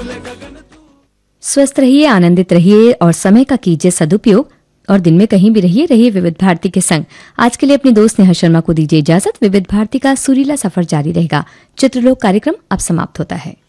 स्वस्थ रहिए, आनंदित रहिए और समय का कीजिए सदुपयोग और दिन में कहीं भी रहिए विविध भारती के संग। आज के लिए अपनी दोस्त नेहा शर्मा को दीजिए इजाजत। विविध भारती का सुरीला सफर जारी रहेगा। चित्रलोक कार्यक्रम अब समाप्त होता है।